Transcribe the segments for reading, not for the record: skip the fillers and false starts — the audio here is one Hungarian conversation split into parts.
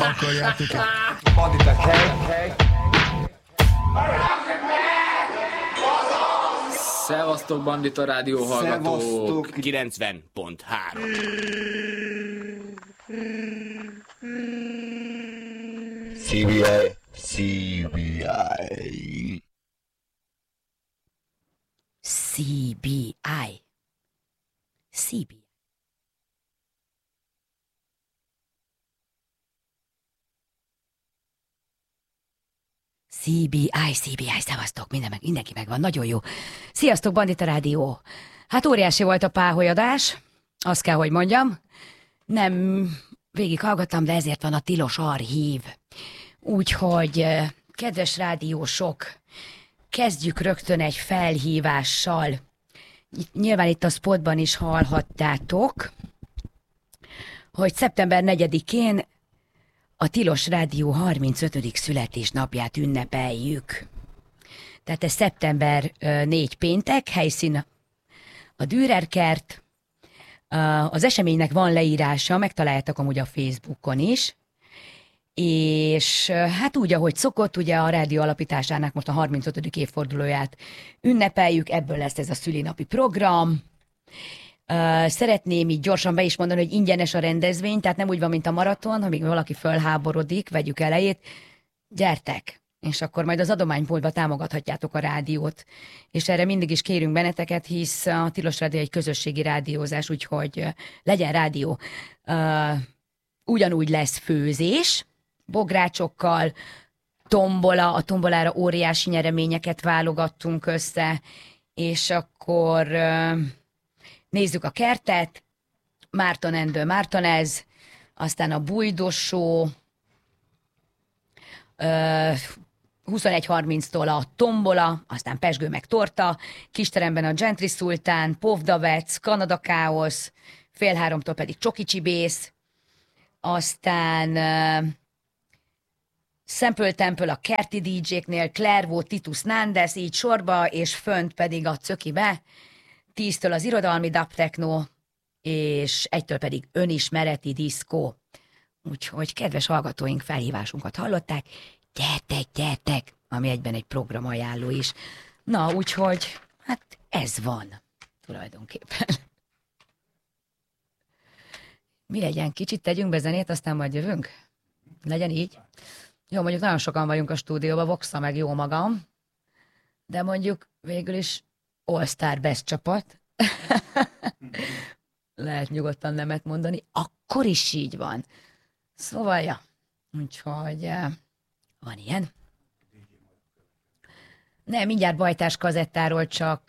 pakoljátok. Bandita, okay? Szevasztok, Bandita Rádió hallgatók! Szevasztok. 90.3 CBI. CBI, szevasztok, mindenki megvan, nagyon jó. Sziasztok, Bandita Rádió. Hát óriási volt a páholyadás, azt kell, hogy mondjam. Nem végighallgattam, de ezért van a tilos archív. Úgyhogy, kedves rádiósok, kezdjük rögtön egy felhívással. Nyilván itt a spotban is hallhattátok, hogy szeptember 4-én a Tilos Rádió 35. születésnapját ünnepeljük. Tehát ez szeptember 4 péntek, helyszín a Dürer kert. Az eseménynek van leírása, megtaláljátok amúgy a Facebookon is. És hát úgy, ahogy szokott, ugye a rádió alapításának most a 35. évfordulóját ünnepeljük, ebből lesz ez a szülinapi program. Szeretném így gyorsan be is mondani, hogy ingyenes a rendezvény, tehát nem úgy van, mint a maraton, ha még valaki fölháborodik, vegyük elejét, gyertek, és akkor majd az adománypultba támogathatjátok a rádiót. És erre mindig is kérünk benneteket, hisz a Tilos Rádió egy közösségi rádiózás, úgyhogy legyen rádió. Ugyanúgy lesz főzés, bográcsokkal, tombola, a tombolára óriási nyereményeket válogattunk össze, és akkor nézzük a kertet, Márton Endő Mártonez, aztán a bujdosó, 21:30-tól a tombola, aztán pezsgő meg torta, kisteremben a Gentry Szultán, Povdavec, Kanada Káosz, 2:30-tól pedig Csoki Csibész, aztán Sample Temple a kerti DJ-knél, Clervaux, Titus Nandes, így sorba, és fönt pedig a Cökibe, 10-től az irodalmi dub techno, és 1-től pedig önismereti diszkó. Úgyhogy kedves hallgatóink, felhívásunkat hallották, gyertek, ami egyben egy programajánló is. Na, úgyhogy, hát ez van tulajdonképpen. Mi legyen, kicsit tegyünk be zenét, aztán majd jövünk? Legyen így? Jó, mondjuk nagyon sokan vagyunk a stúdióban, Voxa meg jó magam, de mondjuk végül is All-Star Best csapat. Lehet nyugodtan nemet mondani, akkor is így van. Szóval, ja, úgyhogy van ilyen. Nem, mindjárt Bajtás kazettáról, csak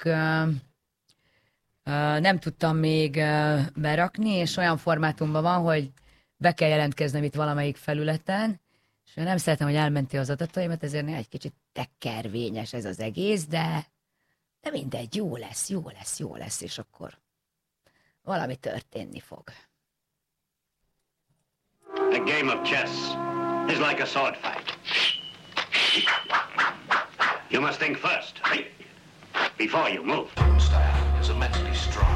nem tudtam még berakni, és olyan formátumban van, hogy be kell jelentkeznem itt valamelyik felületen, és nem szeretem, hogy elmenti az adataimat, ezért egy kicsit tekervényes ez az egész, de mindegy, jó lesz, és akkor valami történni fog. A game of chess is like a sword fight. You must think first, before you move. Style is immensely strong.